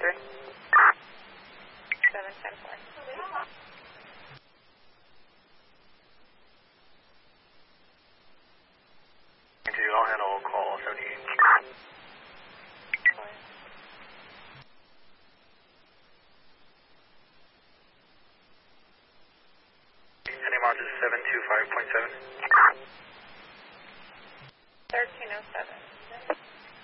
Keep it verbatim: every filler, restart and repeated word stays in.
three. seven ten four. I'll handle call seventy-eight. N M R is seven two five point seven. thirteen oh seven.